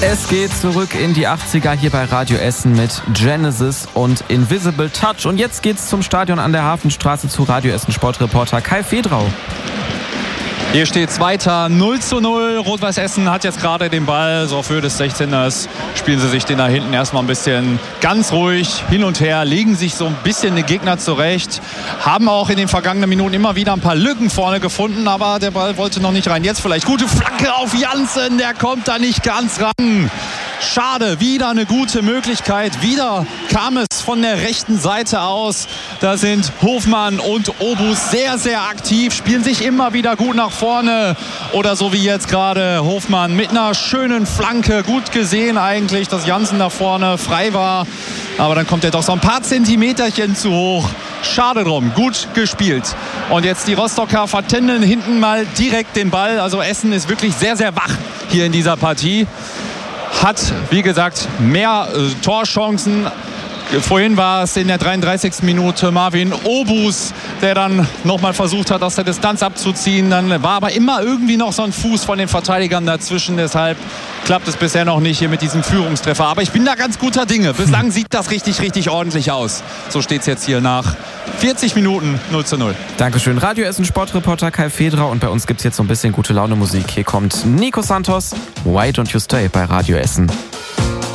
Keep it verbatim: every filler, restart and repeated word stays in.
Es geht zurück in die achtziger hier bei Radio Essen mit Genesis und Invisible Touch. Und jetzt geht's zum Stadion an der Hafenstraße zu Radio Essen Sportreporter Kai Fedrau. Hier steht's weiter, null zu null. Rot-Weiß Essen hat jetzt gerade den Ball, so auf Höhe des sechzehners. Spielen sie sich den da hinten erstmal ein bisschen ganz ruhig hin und her, legen sich so ein bisschen den Gegner zurecht. Haben auch in den vergangenen Minuten immer wieder ein paar Lücken vorne gefunden, aber der Ball wollte noch nicht rein. Jetzt vielleicht gute Flanke auf Janssen, der kommt da nicht ganz ran. Schade, wieder eine gute Möglichkeit. Wieder kam es von der rechten Seite aus. Da sind Hofmann und Obus sehr, sehr aktiv, spielen sich immer wieder gut nach vorne. Oder so wie jetzt gerade Hofmann mit einer schönen Flanke. Gut gesehen eigentlich, dass Janssen da vorne frei war. Aber dann kommt er doch so ein paar Zentimeterchen zu hoch. Schade drum, gut gespielt. Und jetzt die Rostocker vertändeln hinten mal direkt den Ball. Also Essen ist wirklich sehr, sehr wach hier in dieser Partie. Hat, wie gesagt, mehr äh, Torchancen. Vorhin war es in der dreiunddreißigsten Minute Marvin Obus, der dann nochmal versucht hat, aus der Distanz abzuziehen. Dann war aber immer irgendwie noch so ein Fuß von den Verteidigern dazwischen. Deshalb klappt es bisher noch nicht hier mit diesem Führungstreffer. Aber ich bin da ganz guter Dinge. Bislang sieht das richtig, richtig ordentlich aus. So steht es jetzt hier nach vierzig Minuten null zu null. Dankeschön. Radio Essen Sportreporter Kai Fedrau. Und bei uns gibt es jetzt so ein bisschen gute Laune Musik. Hier kommt Nico Santos, Why Don't You Stay bei Radio Essen.